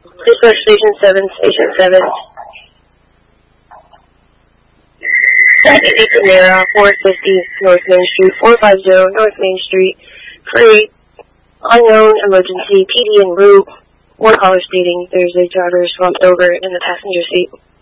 Dispatch Station 7, Station 7. Deputy Panera, 450 North Main Street, 450 North Main Street. Create unknown emergency, PD en route. One caller stating there's a driver slumped over in the passenger seat.